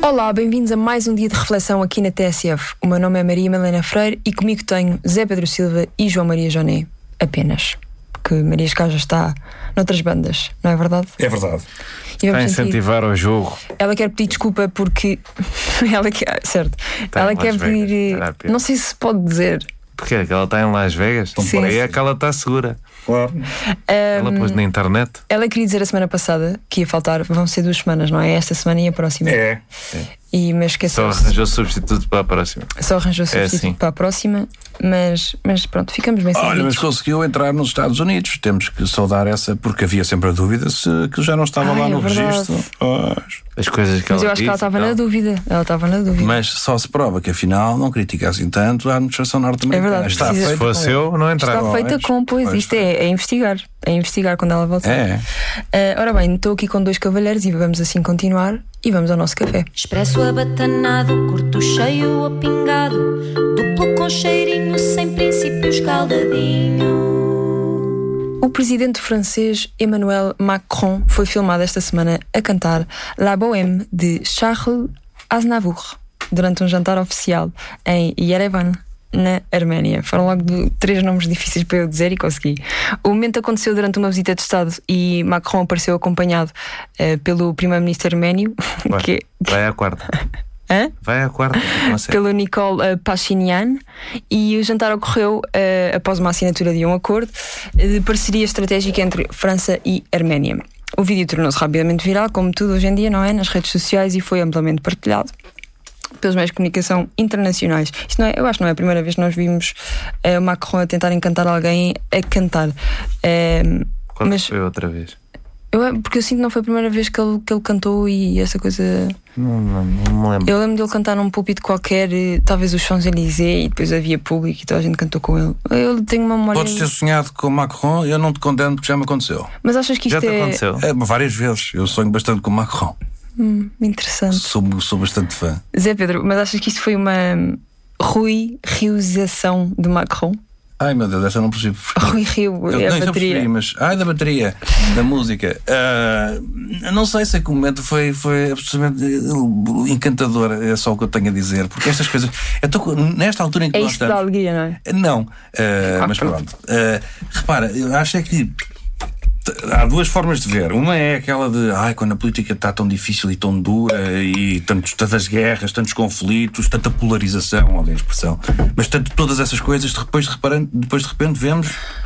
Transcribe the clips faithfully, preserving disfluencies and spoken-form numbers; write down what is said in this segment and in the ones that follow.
Olá, bem-vindos a mais um dia de reflexão aqui na T S F. O meu nome é Maria Helena Freire e comigo tenho Zé Pedro Silva e João Maria Joné. Apenas. Porque Maria Escaja está noutras bandas, não é verdade? É verdade. Está a incentivar o jogo. Ela quer pedir desculpa porque ela quer, certo, Está ela em quer Las pedir, Vegas. não sei se pode dizer. Porquê? Que ela está em Las Vegas? Sim. Aí é que ela está segura. Claro. Ela pôs na internet. Ela queria dizer a semana passada que ia faltar, vão ser duas semanas, não é? Esta semana e a próxima. É. E, mas esqueceu. Só arranjou substituto para a próxima. Só arranjou substituto assim. para a próxima, mas, mas pronto, ficamos bem Olha, mas servidos. conseguiu entrar nos Estados Unidos. Temos que saudar essa, porque havia sempre a dúvida se que já não estava Ai, lá é no verdade. registro. Pois. As coisas que Mas ela eu acho que ela disse estava e na tal. dúvida. Ela estava na dúvida. Mas só se prova que afinal não critica assim tanto a administração norte-americana. É verdade, Está precisa- feito Se fosse com- eu, não entrava. Está feita Pois, com, pois, pois. isto é, é investigar. É investigar quando ela voltar. É. Ah, ora bem, estou aqui com dois cavalheiros e vamos assim continuar e vamos ao nosso café. Expresso abatanado, curto cheio ou pingado, duplo com cheirinho, sem princípios caldadinho. O presidente francês Emmanuel Macron foi filmado esta semana a cantar La Bohème de Charles Aznavour durante um jantar oficial em Yerevan, na Arménia. Foram logo de- três nomes difíceis para eu dizer e consegui. O momento aconteceu durante uma visita de Estado e Macron apareceu acompanhado eh, pelo primeiro-ministro arménio, Vai, que vai à quarta. Hã? Vai à quarta. Não sei. pelo Nicole uh, Pashinyan, e o jantar ocorreu uh, após uma assinatura de um acordo de parceria estratégica entre França e Arménia. O vídeo tornou-se rapidamente viral, como tudo hoje em dia, não é? Nas redes sociais, e foi amplamente partilhado pelos meios de comunicação internacionais. Isto não é, eu acho que não é a primeira vez que nós vimos uh, o Macron a tentar encantar alguém a cantar. Uh, Quando mas foi outra vez? eu, porque eu sinto que não foi a primeira vez que ele, que ele cantou e essa coisa. Não, não, não me lembro. Eu lembro dele cantar num púlpito qualquer, eh, talvez os Champs-Élysées, e depois havia público e toda a gente cantou com ele. Eu tenho uma memória. Podes ter sonhado com Macron, eu não te condeno porque já me aconteceu. Mas achas que Já isto te é aconteceu? É, várias vezes. Eu sonho bastante com Macron. hum, interessante? Sou, sou bastante fã. Zé Pedro, mas achas que isto foi uma Rui Riuização de Macron? Ai meu Deus, essa eu não percebo. Rui Rio, Eu é a nem eu bateria. percebi, mas. Ai, da bateria, da música. Ah, não sei se é que o momento foi, foi absolutamente encantador, é só o que eu tenho a dizer, porque estas coisas. Eu tô, com- nesta altura em que É nós isto da estamos. alegria, não é? Não, ah, mas pronto. Ah, repara, eu acho é que. Há duas formas de ver. Uma é aquela de ai, quando a política está tão difícil e tão dura, e tantos, tantas guerras, tantos conflitos, tanta polarização, olha a expressão, mas tanto, todas essas coisas, depois de, reparando, depois de repente vemos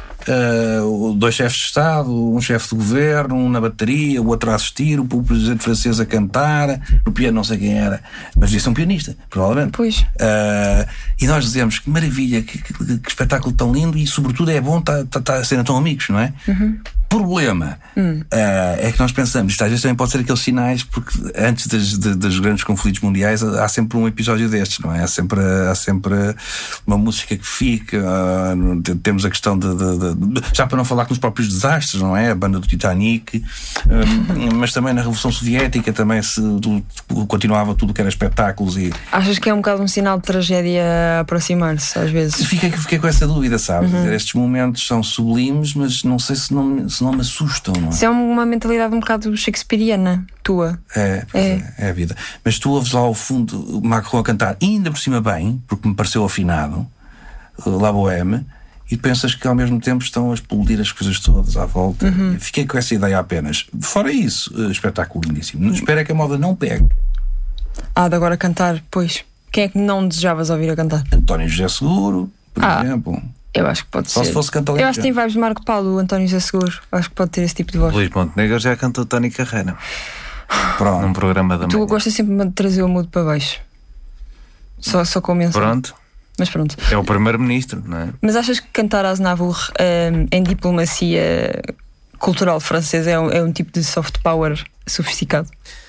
uh, dois chefes de Estado, um chefe de governo, um na bateria, o outro a assistir, o, o presidente francês a cantar, no piano não sei quem era, mas disse um pianista, provavelmente. Pois. Uh, e nós dizemos que maravilha, que, que, que espetáculo tão lindo, e sobretudo é bom estar tá, tá, serem tão amigos, não é? Uhum. Problema hum. uh, é que nós pensamos, isto às vezes também pode ser aqueles sinais, porque antes das, de, dos grandes conflitos mundiais há sempre um episódio destes, não é? Há sempre, há sempre uma música que fica, uh, temos a questão de, de, de, de. Já para não falar que nos próprios desastres, não é? A banda do Titanic, uh, mas também na Revolução Soviética também se do, continuava tudo que era espetáculos e. Achas que é um bocado um sinal de tragédia a aproximar-se, às vezes? Fiquei, fiquei com essa dúvida, sabes? Uhum. Estes momentos são sublimes, mas não sei se não, se não me assustam, não é? Isso é uma mentalidade um bocado shakespeariana, tua. É, É. é, é a vida. Mas tu ouves lá ao fundo o Macron a cantar, e ainda por cima bem, porque me pareceu afinado, La Bohème, e pensas que ao mesmo tempo estão a explodir as coisas todas à volta. Uhum. Fiquei com essa ideia apenas. Fora isso, espetáculo lindíssimo. Espero é que a moda não pegue. Ah, de agora cantar, pois. Quem é que não desejavas ouvir a cantar? António José Seguro, por Ah. exemplo. Eu acho que pode Só ser. se fosse cantar Eu acho que tem lentejano. vibes de Marco Paulo, o António José Seguro. Acho que pode ter esse tipo de voz. Luís Montenegro já cantou Tony Carreira Pronto. num programa da Tu manhã. gostas sempre de trazer o mudo para baixo. Só, só com menção. Pronto, Mas pronto. é o primeiro-ministro, não é? Mas achas que cantar Aznavour um, em diplomacia cultural francesa é um, é um tipo de soft power sofisticado?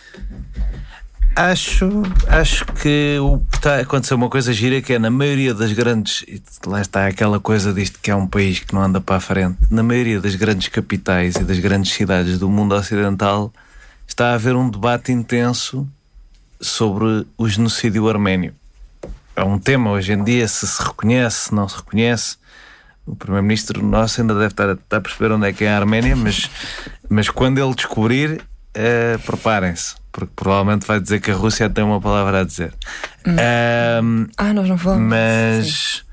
Acho, acho que está a acontecer uma coisa gira, que é na maioria das grandes, e lá está aquela coisa disto que é um país que não anda para a frente, na maioria das grandes capitais e das grandes cidades do mundo ocidental está a haver um debate intenso sobre o genocídio arménio. É um tema hoje em dia, se se reconhece, se não se reconhece. O primeiro-ministro nosso ainda deve estar a, a perceber onde é que é a Arménia, mas, mas quando ele descobrir, uh, preparem-se, porque provavelmente vai dizer que a Rússia tem uma palavra a dizer. Hum. Um, ah, nós não falamos. Mas,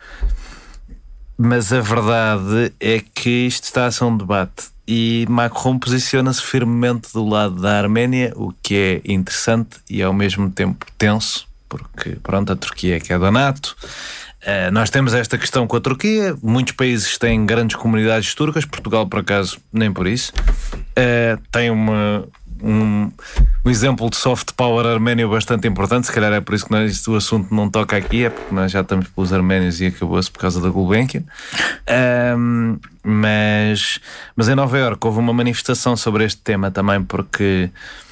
mas a verdade é que isto está a ser um debate e Macron posiciona-se firmemente do lado da Arménia, o que é interessante e ao mesmo tempo tenso, porque pronto, a Turquia é que é da NATO. Uh, nós temos esta questão com a Turquia. Muitos países têm grandes comunidades turcas. Portugal, por acaso, nem por isso. Uh, tem uma, um, um exemplo de soft power arménio bastante importante. Se calhar é por isso que nós, o assunto não toca aqui. É porque nós já estamos pelos arménios e acabou-se por causa da Gulbenkian. Uh, mas, mas em Nova Iorque houve uma manifestação sobre este tema também, porque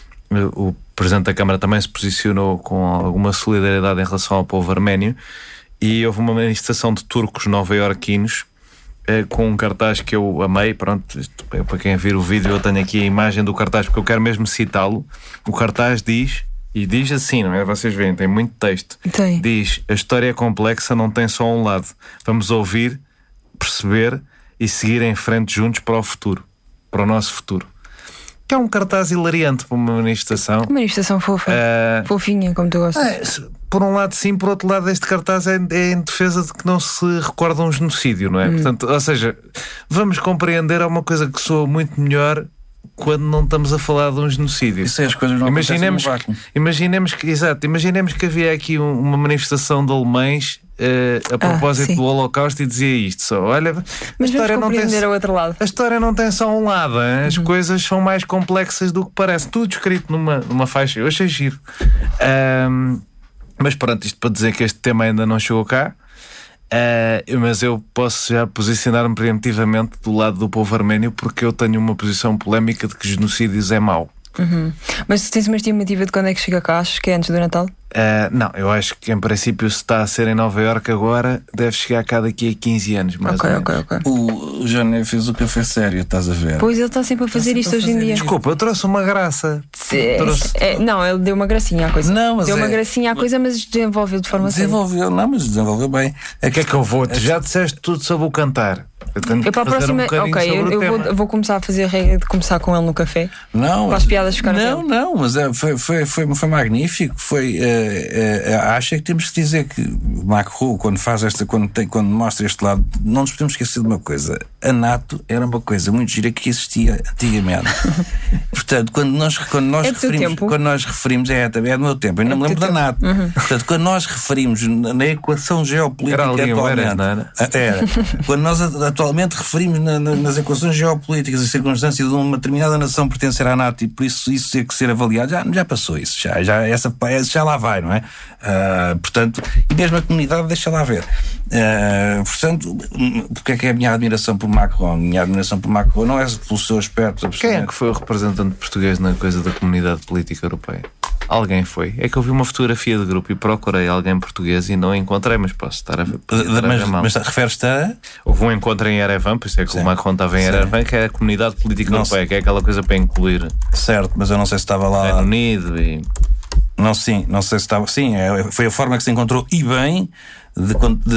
o Presidente da Câmara também se posicionou com alguma solidariedade em relação ao povo arménio. E houve uma manifestação de turcos nova-iorquinos eh, com um cartaz que eu amei. Pronto, isto, para quem vir o vídeo, eu tenho aqui a imagem do cartaz porque eu quero mesmo citá-lo. O cartaz diz, e diz assim, não é? Vocês veem, tem muito texto. Tem. Diz: a história é complexa, não tem só um lado. Vamos ouvir, perceber e seguir em frente juntos para o futuro, para o nosso futuro. Que é um cartaz hilariante para uma manifestação. Uma manifestação fofa, uh, fofinha, como tu gostas. É, por um lado sim, por outro lado este cartaz é, é em defesa de que não se recorda um genocídio, não é? Hum. Portanto, ou seja, vamos compreender uma coisa que soa muito melhor quando não estamos a falar de um genocídio. Isso é, as coisas não imaginemos, que, imaginemos que, exato, imaginemos que havia aqui um, uma manifestação de alemães uh, a propósito ah, do Holocausto e dizia isto só: olha, mas a história não tem o outro lado. A história não tem só um lado, hein? As uhum. coisas são mais complexas do que parece. Tudo escrito numa, numa faixa. Eu achei giro. Um, mas pronto, isto para dizer que este tema ainda não chegou cá. Uh, mas eu posso já posicionar-me preemptivamente do lado do povo arménio, porque eu tenho uma posição polémica de que genocídios é mau. Uhum. Mas tu tens uma estimativa de quando é que chega cá? Achas que é antes do Natal? Uh, não, eu acho que em princípio, se está a ser em Nova Iorque agora, deve chegar cá daqui a quinze anos, mais okay, ou menos. Okay, okay. O, o Jané fez o café sério, estás a ver? Pois ele está sempre a fazer isto hoje em dia. Desculpa, eu trouxe uma graça. É, trouxe... É, não, ele deu uma gracinha à coisa. Não, mas deu é... uma gracinha à coisa, mas desenvolveu de forma Desenvolveu, séria. não, mas desenvolveu bem. O que é que eu vou? Tu já disseste tudo sobre o cantar. Eu tenho eu para a próxima, um ok, eu, eu vou, vou começar a fazer a regra de começar com ele no café. Não, para as piadas ficarem. Não, não, mas é, foi, foi, foi, foi magnífico. Foi, uh, uh, acho que temos que dizer que Macron, quando faz esta, quando, tem, quando mostra este lado, não nos podemos esquecer de uma coisa: a NATO era uma coisa muito gira que existia antigamente. Portanto, quando nós, quando nós é referimos, quando nós referimos, é, é do meu tempo, eu não é me lembro da NATO. Uhum. Portanto, quando nós referimos na, na equação geopolítica era atualmente, era, não era? Era, quando nós atualmente referimos Na, na, nas equações geopolíticas e circunstâncias de uma determinada nação pertencer à NATO e por isso isso ter que ser avaliado, já, já passou isso, já, já, essa, já lá vai, não é? Uh, portanto, e mesmo a comunidade deixa lá ver. Uh, portanto, porque é que é a minha admiração por Macron? A minha admiração por Macron não é pelo seu aspecto. Quem é que foi o representante português na coisa da comunidade política europeia? Alguém foi. É que eu vi uma fotografia de grupo e procurei alguém português e não encontrei, mas posso estar a ver. Mas, mas referes-te a... Houve um encontro em Erevan, por isso é que Sim. o Macron estava em Sim. Erevan, que é a comunidade política não europeia, sei. Que é aquela coisa para incluir. Certo, mas eu não sei se estava lá... Reino Unido e... Não, sim, não sei se estava... Sim, foi a forma que se encontrou e bem... De,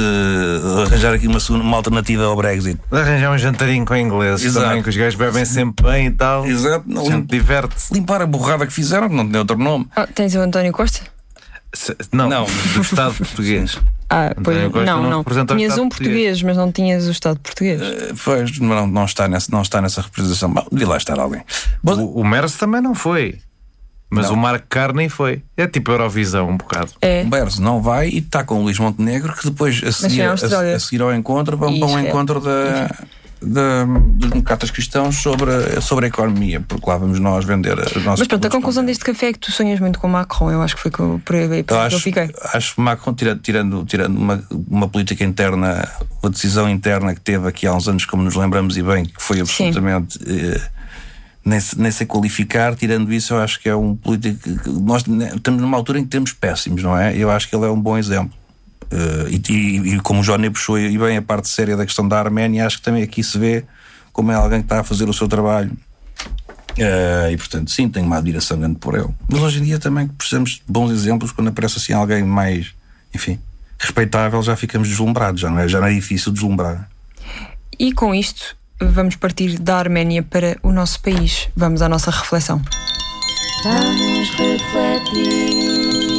de arranjar aqui uma, uma alternativa ao Brexit. De arranjar um jantarinho com ingleses. Exato. Também, que os gajos bebem sempre bem e tal. Exato. A gente diverte-se. Limpar a borrada que fizeram, que não tem outro nome. Oh, tens o António Costa? Se, não, não, do Estado português. Ah, pois, Costa não, não. não. Tinhas um português, mas não tinhas o Estado português. Uh, pois, não, não, está nessa, não está nessa representação. Bom, devia lá estar alguém. Bom, o, o Merz também não foi. Mas não. O Mark Carney foi. É tipo Eurovisão um bocado. É. O Berz não vai e está com o Luís Montenegro, que depois a seguir, a, a seguir ao encontro vão para um encontro da, da, dos democratas cristãos sobre, sobre a economia, porque lá vamos nós vender as nossas... Mas pronto, a conclusão deste café é que tu sonhas muito com Macron. Eu acho que foi por aí que eu, eu fiquei. Acho que Macron, tirando, tirando, tirando uma, uma política interna, uma decisão interna que teve aqui há uns anos, como nos lembramos e bem, que foi absolutamente... Eh, Nem, nem sei qualificar, tirando isso, eu acho que é um político que nós estamos numa altura em que temos péssimos, não é? Eu acho que ele é um bom exemplo. Uh, e, e, e como o Johnny puxou e bem a parte séria da questão da Arménia, acho que também aqui se vê como é alguém que está a fazer o seu trabalho. Uh, e portanto, sim, tenho uma admiração grande por ele. Mas hoje em dia também precisamos de bons exemplos. Quando aparece assim alguém mais, enfim, respeitável, já ficamos deslumbrados, já não é, já não é difícil deslumbrar. E com isto vamos partir da Arménia para o nosso país. Vamos à nossa reflexão. Vamos refletir.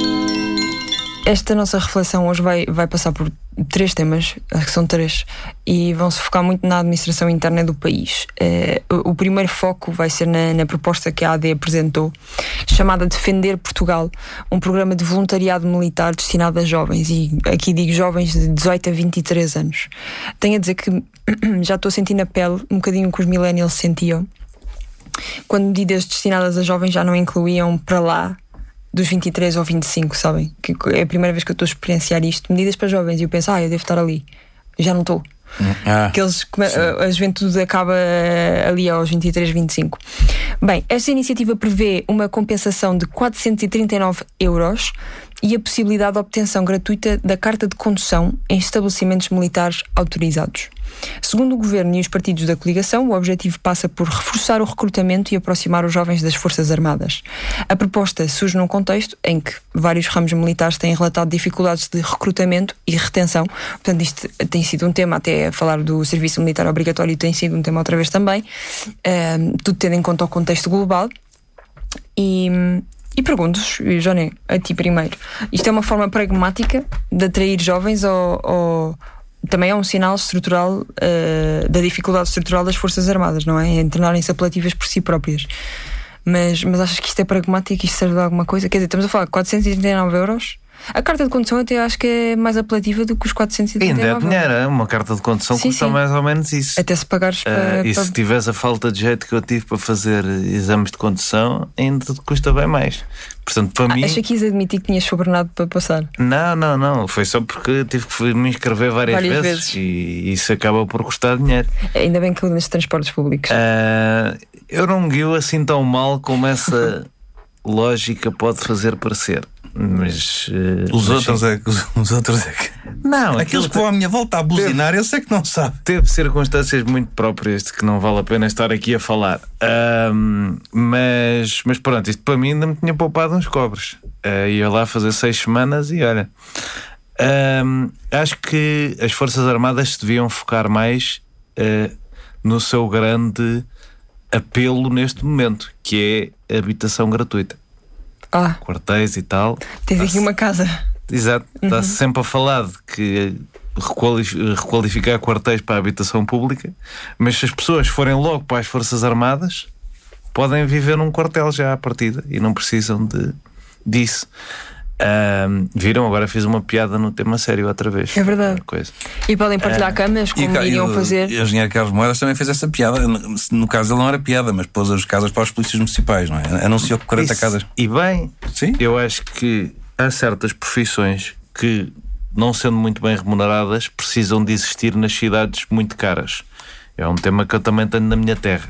Esta nossa reflexão hoje vai, vai passar por três temas, acho que são três, e vão-se focar muito na administração interna do país. Uh, o primeiro foco vai ser na, na proposta que a A D apresentou, chamada Defender Portugal, um programa de voluntariado militar destinado a jovens, e aqui digo jovens de dezoito a vinte e três anos. Tenho a dizer que já estou a sentir na pele um bocadinho o que os millennials sentiam, quando medidas destinadas a jovens já não incluíam para lá dos vinte e três ou vinte e cinco, sabem? Que é a primeira vez que eu estou a experienciar isto. Medidas para jovens. E eu penso, ah, eu devo estar ali. Já não estou. Ah, que eles, a, a juventude acaba ali aos vinte e três, vinte e cinco. Bem, esta iniciativa prevê uma compensação de quatrocentos e trinta e nove euros e a possibilidade de obtenção gratuita da carta de condução em estabelecimentos militares autorizados. Segundo o Governo e os partidos da coligação, o objetivo passa por reforçar o recrutamento e aproximar os jovens das Forças Armadas. A proposta surge num contexto em que vários ramos militares têm relatado dificuldades de recrutamento e retenção. Portanto, isto tem sido um tema, até a falar do serviço militar obrigatório tem sido um tema outra vez também, um, tudo tendo em conta o contexto global. E... E pergunto-vos, Joné, a ti primeiro, isto é uma forma pragmática de atrair jovens ou, ou também é um sinal estrutural uh, da dificuldade estrutural das Forças Armadas, não é? Em tornarem-se apelativas por si próprias. Mas, mas achas que isto é pragmático, isto serve de alguma coisa? Quer dizer, estamos a falar de quatrocentos e trinta e nove euros? A carta de condução até acho que é mais apelativa do que os quatrocentos e trinta e nove. Ainda é dinheiro, uma carta de condução sim, custa sim. mais ou menos isso. Até se pagares para... Uh, e para... se tiveres a falta de jeito que eu tive para fazer exames de condução, ainda custa bem mais. Portanto, para ah, mim... Acha que quis admitir que tinhas sobrenado para passar? Não, não, não. Foi só porque tive que me inscrever várias, várias vezes, vezes e isso acaba por custar dinheiro. Ainda bem que nos transportes públicos. Uh, eu não me guio assim tão mal como essa lógica pode fazer parecer. Mas uh, os, mas outros é que, os, os outros é que não, aqueles que vão à minha volta a buzinar, teve, eu sei que não sabe. Teve circunstâncias muito próprias de que não vale a pena estar aqui a falar. Um, mas, mas pronto, isto para mim ainda me tinha poupado uns cobres. Uh, ia lá fazer seis semanas e olha. Um, acho que as Forças Armadas se deviam focar mais uh, no seu grande apelo neste momento, que é a habitação gratuita. Ah. Quartéis e tal. Tens aqui uma casa. Exato. Uhum. Está-se sempre a falar de que requalificar quartéis para a habitação pública, mas se as pessoas forem logo para as Forças Armadas, podem viver num quartel já à partida e não precisam de, disso. Um, viram? Agora fiz uma piada no tema sério outra vez. É verdade. Coisa. E podem partilhar uh, camas, como e, iriam e o, fazer. E o engenheiro Carlos Moedas também fez essa piada. No, no caso ele não era piada, mas pôs as casas para os polícias municipais, não é? Anunciou que quarenta Isso. casas. E bem, sim? Eu acho que há certas profissões que, não sendo muito bem remuneradas, precisam de existir nas cidades muito caras. É um tema que eu também tenho na minha terra.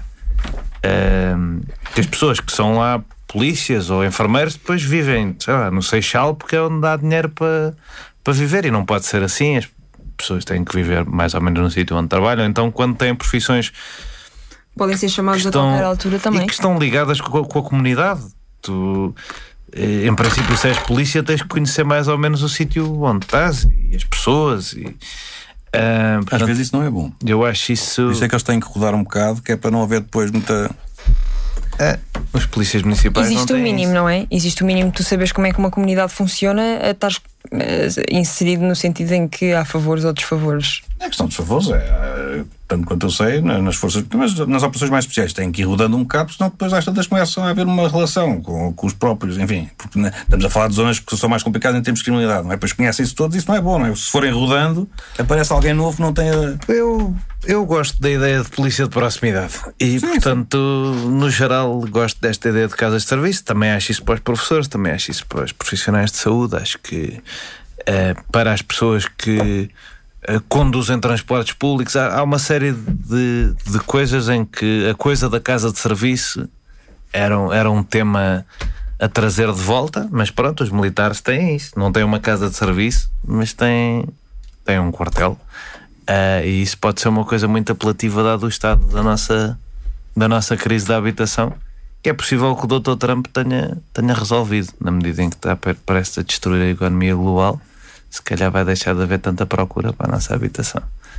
Um, que as pessoas que são lá polícias ou enfermeiros depois vivem, sei lá, no Seixal, porque é onde dá dinheiro para, para viver, e não pode ser assim. As pessoas têm que viver mais ou menos no sítio onde trabalham. Então, quando têm profissões podem ser chamados a qualquer altura também, e que estão ligadas com a, com a comunidade, tu, em princípio, se és polícia, tens que conhecer mais ou menos o sítio onde estás e as pessoas. E, uh, às portanto, vezes isso não é bom. Eu acho isso. Isso é que eles têm que rodar um bocado, que é para não haver depois muita. É, os polícias municipais existe não o mínimo, isso. não é? Existe o mínimo de tu saberes como é que uma comunidade funciona, a estar inserido no sentido em que há favores ou desfavores. É questão de favores, é, é, tanto quanto eu sei, nas forças, mas nas operações mais especiais têm que ir rodando um bocado, senão depois às tantas começam a haver uma relação com, com os próprios, enfim, porque né, estamos a falar de zonas que são mais complicadas em termos de criminalidade, não é? Depois conhecem-se todos, isso não é bom, não é? Se forem rodando, aparece alguém novo que não tem a... Eu, eu gosto da ideia de polícia de proximidade e, sim, portanto, sim. no geral, gosto desta ideia de casas de serviço. Também acho isso para os professores, também acho isso para os profissionais de saúde. Acho que uh, para as pessoas que uh, conduzem transportes públicos, há, há uma série de, de coisas em que a coisa da casa de serviço era, era um tema a trazer de volta, mas pronto, os militares têm isso. Não têm uma casa de serviço, mas têm, têm um quartel. Uh, e isso pode ser uma coisa muito apelativa dado o estado da nossa, da nossa crise da habitação, que é possível que o doutor Trump tenha, tenha resolvido, na medida em que está, parece a destruir a economia global. Se calhar vai deixar de haver tanta procura para a nossa habitação.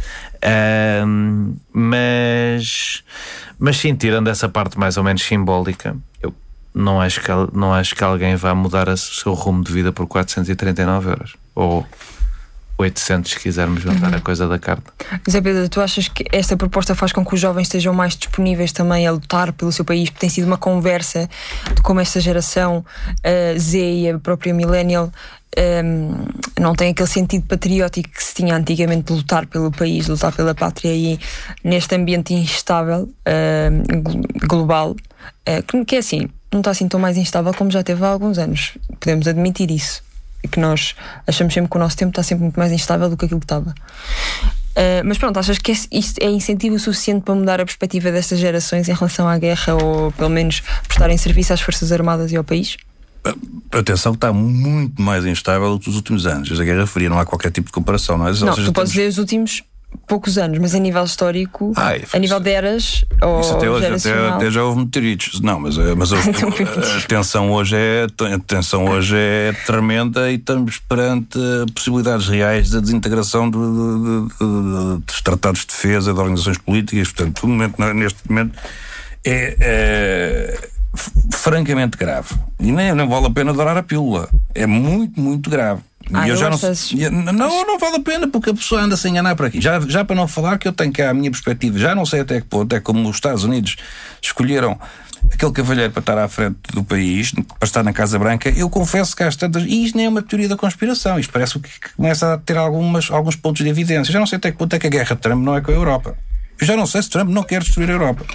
Uh, mas, mas sim, tirando essa parte mais ou menos simbólica, eu não acho que, não acho que alguém vá mudar o seu rumo de vida por quatrocentos e trinta e nove euros. Ou oitocentos, se quisermos juntar uhum. a coisa da carta. Zé Pedro, tu achas que esta proposta faz com que os jovens estejam mais disponíveis também a lutar pelo seu país? Porque tem sido uma conversa de como esta geração uh, Z e a própria Millennial um, não tem aquele sentido patriótico que se tinha antigamente de lutar pelo país, de lutar pela pátria, e neste ambiente instável uh, global, uh, que, que é assim, não está assim tão mais instável como já teve há alguns anos. Podemos admitir isso. Que nós achamos sempre que o nosso tempo está sempre muito mais instável do que aquilo que estava. Uh, mas pronto, achas que isto é incentivo suficiente para mudar a perspectiva destas gerações em relação à guerra, ou pelo menos prestarem serviço às Forças Armadas e ao país? Atenção, que está muito mais instável do que os últimos anos. Desde a Guerra Fria não há qualquer tipo de comparação, não é? Não, tu podes dizer os últimos poucos anos, mas a nível histórico, Ai, a nível de eras, ou isso até hoje, até, até já houve meteoritos. Não, mas, mas a, a, a tensão hoje é a tensão hoje é tremenda, e estamos perante possibilidades reais da desintegração de, de, de, de, dos tratados de defesa, de organizações políticas. Portanto, o momento, neste momento é, é francamente grave, e nem, nem vale a pena dourar a pílula. É muito, muito grave. Ah, e eu já não, achas... não, não vale a pena, porque a pessoa anda a se enganar por aqui. Já, já para não falar que eu tenho cá a minha perspectiva, já não sei até que ponto é como os Estados Unidos escolheram aquele cavalheiro para estar à frente do país, para estar na Casa Branca. Eu confesso que há tantas, e isto nem é uma teoria da conspiração, isto parece que começa a ter algumas, alguns pontos de evidência. Já não sei até que ponto é que a guerra de Trump não é com a Europa. Eu já não sei se Trump não quer destruir a Europa,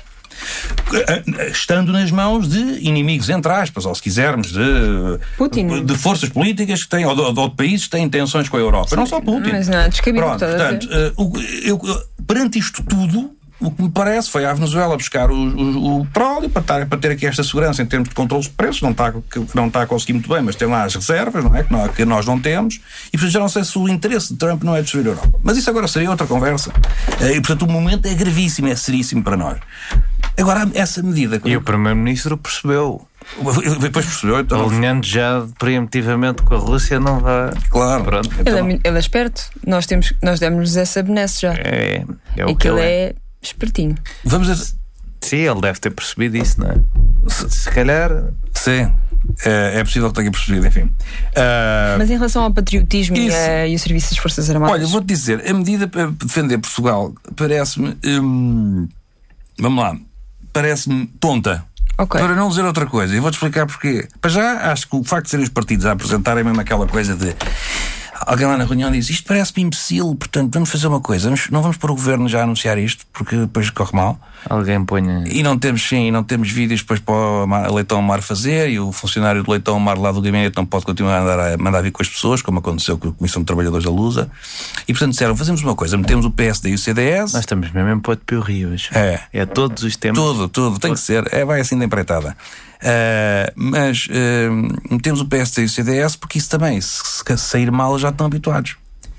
estando nas mãos de inimigos, entre aspas, ou se quisermos, de, Putin. de forças políticas que têm, ou de, ou de países que têm intenções com a Europa. Sim, não só Putin. Mas não, descabido. Pronto, portanto, uh, eu, eu, perante isto tudo, o que me parece foi à Venezuela buscar o, o, o petróleo para, tar, para ter aqui esta segurança em termos de controle de preços. Não está, que não está a conseguir muito bem, mas tem lá as reservas, não é? Que, não, que nós não temos, e portanto já não sei se o interesse de Trump não é destruir a Europa. Mas isso agora seria outra conversa. E portanto o momento é gravíssimo, é seríssimo para nós. Agora, essa medida... E o Primeiro-Ministro percebeu. Depois percebeu, então... Alinhando já preemptivamente com a Rússia, não vai... Claro. Pronto. Ele, então... é, ele é esperto. Nós, temos, nós demos essa benesse já. É, é o e que ele é. é. Espertinho. Vamos a... Sim, ele deve ter percebido isso, não é? Se, se calhar... Sim. É, é possível que tenha percebido, enfim. Uh... Mas em relação ao patriotismo e, a, e o serviço das Forças Armadas... Olha, vou-te dizer, a medida para defender Portugal parece-me... Hum, vamos lá. Parece-me tonta. Okay. Para não dizer outra coisa. E vou-te explicar porquê. Para já, acho que o facto de serem os partidos a apresentarem mesmo aquela coisa de... Alguém lá na reunião diz, isto parece-me imbecil, portanto vamos fazer uma coisa, vamos, não vamos pôr o governo já a anunciar isto, porque depois corre mal. Alguém ponha... E não temos, sim, e não temos vídeos depois para o Leitão Mar fazer, e o funcionário do Leitão Mar lá do gabinete não pode continuar a andar a mandar vir com as pessoas, como aconteceu com a Comissão de Trabalhadores da Lusa. E portanto disseram, fazemos uma coisa, metemos o P S D e o C D S. Nós estamos mesmo em Porto Pio Rio hoje. É. É todos os temas. Tudo, tudo, tem que ser. É, vai assim da empreitada. Uh, mas uh, metemos o P S D e o C D S porque isso também, se, se sair mal, já estão habituados.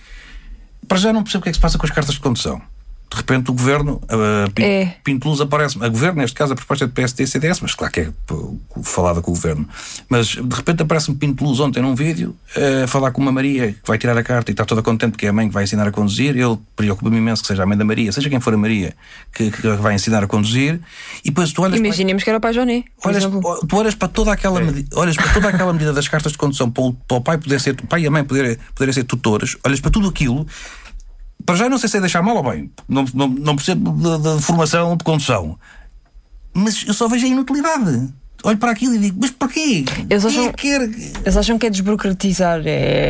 Para já não percebo o que é que se passa com as cartas de condução. De repente o governo, uh, Pinto, é. Pinto Luz aparece, a governo, neste caso a proposta é de P S D e C D S, mas claro que é falada com o governo. Mas de repente aparece-me Pinto Luz ontem num vídeo a uh, falar com uma Maria que vai tirar a carta e está toda contente porque é a mãe que vai ensinar a conduzir. Ele preocupa-me imenso que seja a mãe da Maria, seja quem for a Maria, que, que vai ensinar a conduzir. E depois tu olhas. Imaginemos para... que era o pai Joné. Olhas, tu olhas para toda aquela, é. medida, olhas para toda aquela medida das cartas de condução para o, para o pai poder ser, o pai e a mãe poderem, poderem ser tutores, olhas para tudo aquilo. Para já não sei se é deixar mal ou bem, não, não, não percebo da formação de condução, mas eu só vejo a inutilidade. Olho para aquilo e digo, mas porquê? Eles acham, é quer... eles acham que é desburocratizar,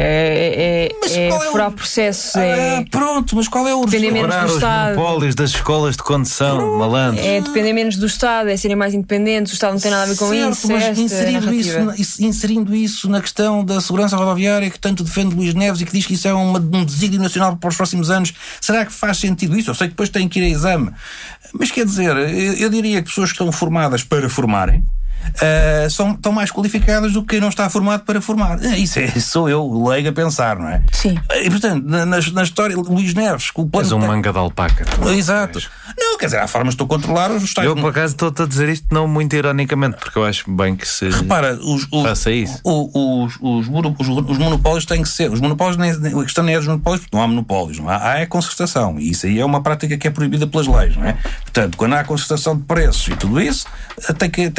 é, é, é, é furar o... processos. Ah, é... Pronto, mas qual é o depender menos do os Estado. monopólios das escolas de condução, pronto. Malandros. É depender menos do Estado, é serem mais independentes, o Estado não tem nada a ver com certo, isso. Mas esta inserindo, isso, inserindo isso na questão da segurança rodoviária que tanto defende Luís Neves e que diz que isso é uma, um desígnio nacional para os próximos anos, será que faz sentido isso? Eu sei que depois têm que ir a exame, mas quer dizer, eu, eu diria que pessoas que estão formadas para formarem Uh, são, estão mais qualificadas do que quem não está formado para formar. Uh, isso, é, isso sou eu, leigo a pensar, não é? Sim. Uh, e portanto, na, na, na história, Luís Neves, com o plano. És um manga de alpaca. Uh, exato. Não, quer dizer, há formas de controlar os estados. Eu, por acaso, estou a dizer isto não muito ironicamente, porque eu acho bem que se. Repara, os, os, faça isso. Os, os, os, os monopólios têm que ser. Os monopólios, nem, a questão não é dos monopólios, porque não há monopólios, não há, há é concertação. E isso aí é uma prática que é proibida pelas leis, não é? Portanto, quando há concertação de preços e tudo isso, tem que, tem que agir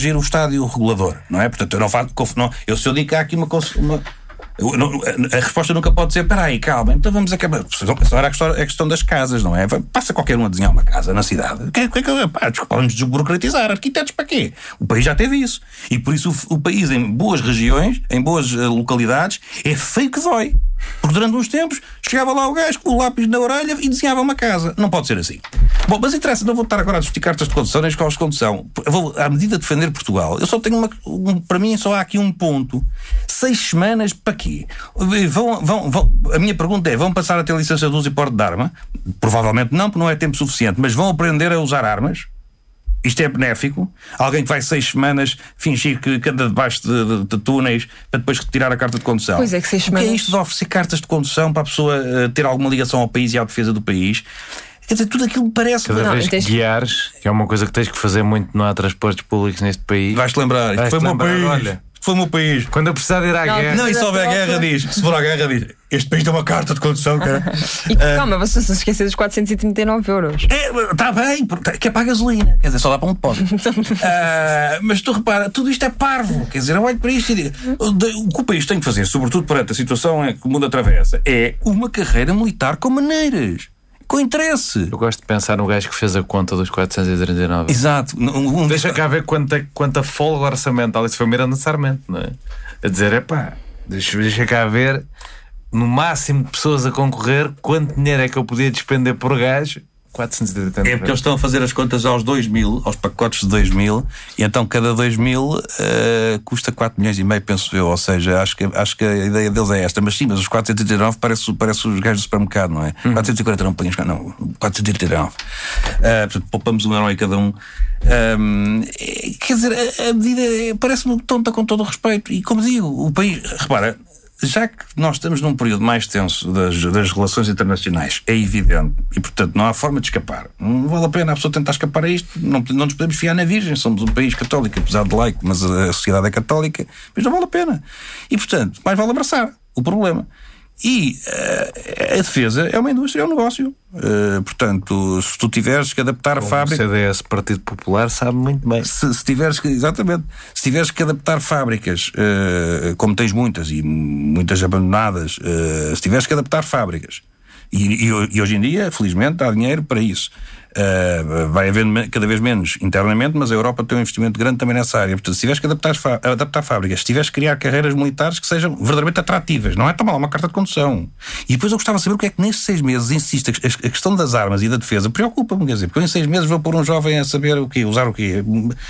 infringir o estádio regulador, não é? Portanto, eu não faço. Não, eu, se eu digo que há aqui uma. uma eu, não, a resposta nunca pode ser: espera aí, calma, então vamos acabar. Agora a questão, a questão das casas, não é? Passa qualquer um a desenhar uma casa na cidade. Que, que, que, pá, desculpa, vamos desburocratizar. Arquitetos para quê? O país já teve isso. E por isso o, o país, em boas regiões, em boas uh, localidades, é feio que dói. Porque durante uns tempos chegava lá o gajo com o lápis na orelha e desenhava uma casa. Não pode ser assim. Bom, mas interessa, não vou estar agora a discutir cartas de condução nem escolas de condução. Eu vou, à medida de defender Portugal, eu só tenho uma. Um, para mim, só há aqui um ponto. Seis semanas para quê? Vão, vão, vão, a minha pergunta é: vão passar a ter licença de uso e porte de arma? Provavelmente não, porque não é tempo suficiente. Mas vão aprender a usar armas? Isto é benéfico? Alguém que vai seis semanas fingir que anda debaixo de, de, de túneis para depois retirar a carta de condução? Pois é que seis semanas... O que é isto de oferecer cartas de condução para a pessoa uh, ter alguma ligação ao país e à defesa do país? Quer dizer, tudo aquilo parece... Cada não, vez que tens... guiares, que é uma coisa que tens que fazer muito, não há transportes públicos neste país. Vais-te lembrar, isto foi o meu país. Olha, foi o meu país. Quando eu precisar de ir à não, guerra... Não, e se houver guerra, diz. Se for à guerra, diz. Este país tem uma carta de condução, cara. E calma, você se esquecer dos quatrocentos e trinta e nove euros. Está é, bem, que é para a gasolina. Quer dizer, só dá para um depósito. uh, mas tu repara, tudo isto é parvo. Quer dizer, eu olho para isto e digo: o que o país tem que fazer, sobretudo perante a situação que o mundo atravessa, é uma carreira militar com maneiras. Com interesse. Eu gosto de pensar no gajo que fez a conta dos quatrocentos e trinta e nove. Exato. Um, um... Deixa cá ver quanta, quanta folga orçamental. Isso foi Miranda Sarmento, não é? A dizer: é pá, deixa, deixa cá ver, no máximo de pessoas a concorrer, quanto dinheiro é que eu podia despender por gajo? quatrocentos e oitenta. É porque eles estão a fazer as contas aos dois mil, aos pacotes de dois mil, e então cada dois mil uh, custa quatro milhões e meio, penso eu. Ou seja, acho que, acho que a ideia deles é esta. Mas sim, mas os quatrocentos e trinta e nove parece, parece os gajos do supermercado, não é? Uhum. quatrocentos e quarenta não põem, não, quatrocentos e trinta e nove. Uh, portanto, poupamos um euro em cada um. Um, é, quer dizer, a, a medida é, parece-me tonta, com todo o respeito. E como digo, o país, repara, já que nós estamos num período mais tenso das, das relações internacionais, é evidente, e portanto não há forma de escapar. Não vale a pena a pessoa tentar escapar a isto. Não, não nos podemos fiar na Virgem. Somos um país católico, apesar de laico, mas a sociedade é católica, mas não vale a pena. E portanto, mais vale abraçar o problema. E uh, a defesa é uma indústria, é um negócio. Uh, portanto, se tu tiveres que adaptar a fábrica... O C D S, Partido Popular, sabe muito bem. Se, se tiveres que, exatamente, se tiveres que adaptar fábricas, uh, como tens muitas e muitas abandonadas, uh, se tiveres que adaptar fábricas, e, e, e hoje em dia, felizmente, há dinheiro para isso. Uh, vai havendo cada vez menos internamente, mas a Europa tem um investimento grande também nessa área. Portanto, se tiveres que adaptar, adaptar fábricas, se tiveres que criar carreiras militares que sejam verdadeiramente atrativas, não é tomar uma carta de condução. E depois eu gostava de saber o que é que nestes seis meses insiste. A questão das armas e da defesa preocupa-me, quer dizer, porque eu em seis meses vou pôr um jovem a saber o quê, usar o quê.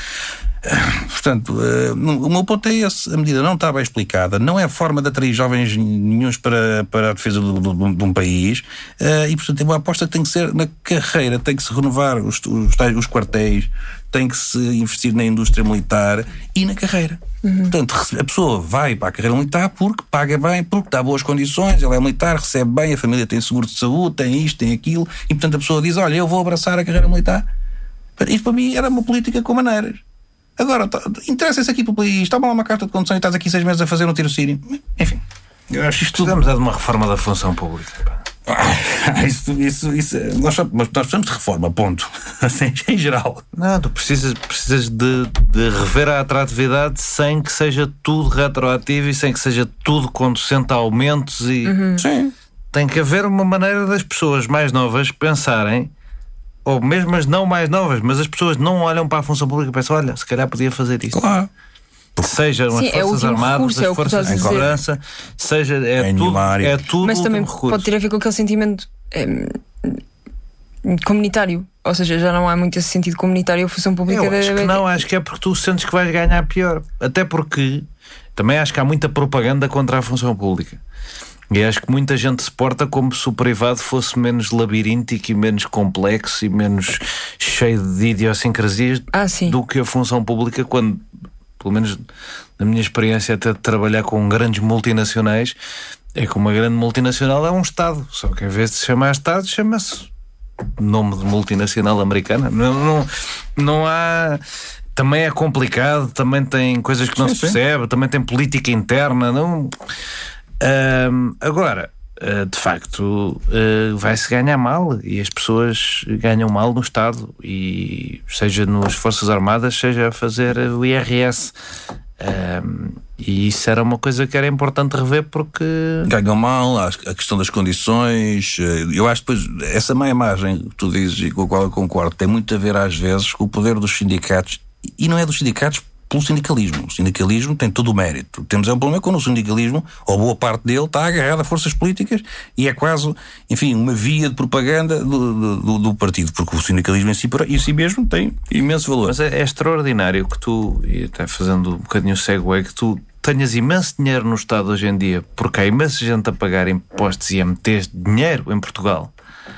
Portanto, uh, o meu ponto é esse. A medida não está bem explicada, não é forma de atrair jovens nenhuns para, para a defesa do, do, de um país, uh, e portanto uma aposta que tem que ser na carreira, tem que se renovar os, os, os quartéis, tem que se investir na indústria militar e na carreira. Uhum. Portanto, a pessoa vai para a carreira militar porque paga bem, porque dá boas condições, ela é militar, recebe bem, a família tem seguro de saúde, tem isto, tem aquilo, e portanto a pessoa diz: olha, eu vou abraçar a carreira militar. Isto para mim era uma política com maneiras. Agora, interessa-se aqui para o país, toma lá uma carta de condução e estás aqui seis meses a fazer um tirocínio. Enfim, eu acho isto tudo... Precisamos é de uma reforma da função pública. Ah, isso, isso, isso, nós, nós precisamos de reforma, ponto. Assim, em geral. Não, tu precisas, precisas de, de rever a atratividade sem que seja tudo retroativo e sem que seja tudo conducente a aumentos. E uhum. Sim. Tem que haver uma maneira das pessoas mais novas pensarem, ou mesmo as não mais novas, mas as pessoas não olham para a função pública e pensam: olha, se calhar podia fazer isto. Claro. Seja nas Sim, Forças é Armadas, recurso, as é Forças de Segurança, seja, é, é tudo, é tudo. Mas também recurso. Pode ter a ver com aquele sentimento é, comunitário. Ou seja, já não há muito esse sentido comunitário a função pública. Eu acho que não, acho que é porque tu sentes que vais ganhar pior. Até porque também acho que há muita propaganda contra a função pública. E acho que muita gente se porta como se o privado fosse menos labiríntico e menos complexo e menos cheio de idiosincrasias ah, do que a função pública, quando, pelo menos na minha experiência até de trabalhar com grandes multinacionais, é que uma grande multinacional é um Estado, só que em vez de se chamar Estado, chama-se nome de multinacional americana. Não, não, não há... Também é complicado, também tem coisas que não sim, se percebe, sim. Também tem política interna, não... Um, agora, de facto vai-se ganhar mal, e as pessoas ganham mal no Estado, e seja nas Forças Armadas, seja a fazer o I R S. Um, e isso era uma coisa que era importante rever, porque ganham mal, a questão das condições. Eu acho que depois essa meia margem que tu dizes e com a qual eu concordo tem muito a ver às vezes com o poder dos sindicatos, e não é dos sindicatos pelo sindicalismo. O sindicalismo tem todo o mérito. Temos é um problema quando o sindicalismo, ou boa parte dele, está agarrado a forças políticas e é quase, enfim, uma via de propaganda do, do, do partido, porque o sindicalismo em si, em si mesmo tem imenso valor. Mas é, é extraordinário que tu, e até fazendo um bocadinho o segue, que tu tenhas imenso dinheiro no Estado hoje em dia, porque há imensa gente a pagar impostos e a meter dinheiro em Portugal.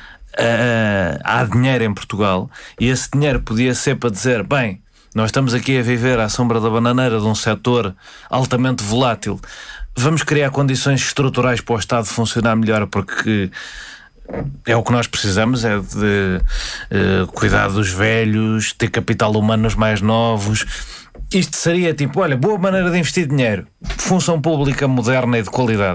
Uh, há dinheiro em Portugal, e esse dinheiro podia ser para dizer, bem, nós estamos aqui a viver à sombra da bananeira de um setor altamente volátil. Vamos criar condições estruturais para o Estado funcionar melhor, porque é o que nós precisamos, é de uh, cuidar dos velhos, ter capital humano nos mais novos. Isto seria tipo, olha, boa maneira de investir dinheiro, função pública moderna e de qualidade.